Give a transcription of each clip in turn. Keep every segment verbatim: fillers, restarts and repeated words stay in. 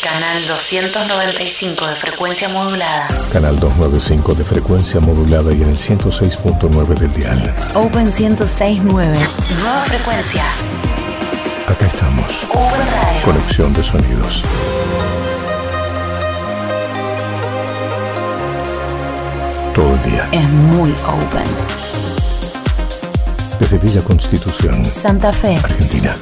Canal doscientos noventa y cinco de frecuencia modulada. Canal doscientos noventa y cinco de frecuencia modulada y en el ciento seis punto nueve del dial. Open ciento seis punto nueve. Nueva frecuencia. Acá estamos. Open Radio. Conexión de sonidos. Todo el día. Es muy open. Desde Villa Constitución, Santa Fe, Argentina.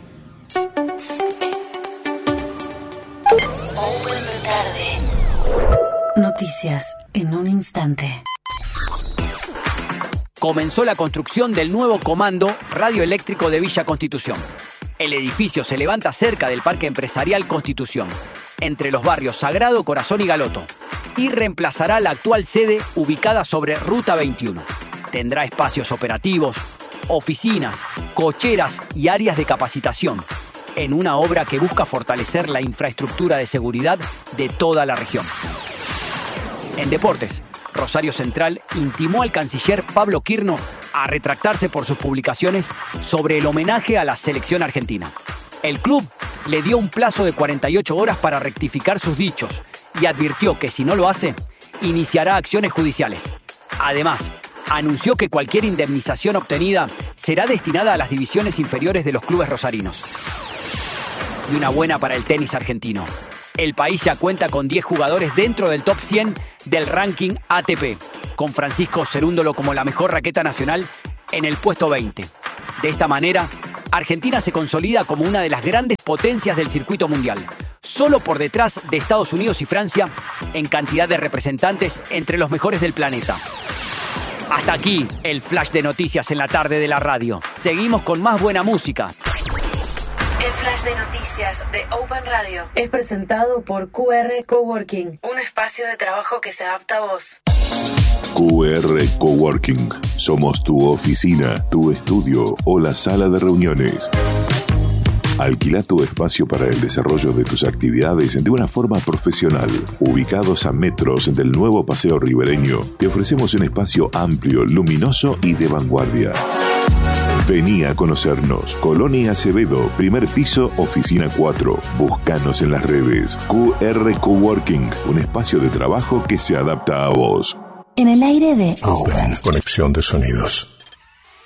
Open de tarde. Noticias en un instante. Comenzó la construcción del nuevo comando radioeléctrico de Villa Constitución. El edificio se levanta cerca del Parque Empresarial Constitución, entre los barrios Sagrado, Corazón y Galoto, y reemplazará la actual sede ubicada sobre Ruta veintiuno. Tendrá espacios operativos, oficinas, cocheras y áreas de capacitación, en una obra que busca fortalecer la infraestructura de seguridad de toda la región. En deportes, Rosario Central intimó al canciller Pablo Quirno a retractarse por sus publicaciones sobre el homenaje a la selección argentina. El club le dio un plazo de cuarenta y ocho horas para rectificar sus dichos y advirtió que si no lo hace, iniciará acciones judiciales. Además, anunció que cualquier indemnización obtenida será destinada a las divisiones inferiores de los clubes rosarinos. Y una buena para el tenis argentino. El país ya cuenta con diez jugadores dentro del top cien del ranking A T P, con Francisco Cerúndolo como la mejor raqueta nacional en el puesto veinte. De esta manera, Argentina se consolida como una de las grandes potencias del circuito mundial, solo por detrás de Estados Unidos y Francia en cantidad de representantes entre los mejores del planeta. Hasta aquí el flash de noticias en la tarde de la radio. Seguimos con más buena música. El flash de noticias de Open Radio es presentado por Q R Coworking, un espacio de trabajo que se adapta a vos. Q R Coworking. Somos tu oficina, tu estudio o la sala de reuniones. Alquila tu espacio para el desarrollo de tus actividades de una forma profesional. Ubicados a metros del nuevo Paseo Ribereño, te ofrecemos un espacio amplio, luminoso y de vanguardia. Vení a conocernos. Colonia Acevedo, primer piso, oficina cuatro. Búscanos en las redes. Q R Coworking, un espacio de trabajo que se adapta a vos. En el aire de Open. Conexión de sonidos.